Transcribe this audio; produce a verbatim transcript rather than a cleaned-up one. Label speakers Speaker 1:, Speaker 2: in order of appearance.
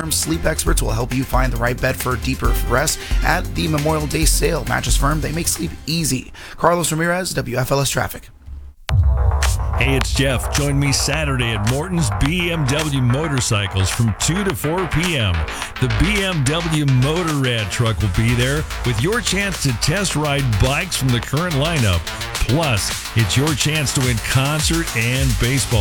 Speaker 1: Firm's sleep experts will help you find the right bed for deeper rest at the Memorial Day sale. Mattress Firm, they make sleep easy. Carlos Ramirez, W F L S Traffic.
Speaker 2: Hey, it's Jeff. Join me Saturday at Morton's B M W Motorcycles from two to four p.m. The B M W Motor Rad truck will be there with your chance to test ride bikes from the current lineup. Plus, it's your chance to win concert and baseball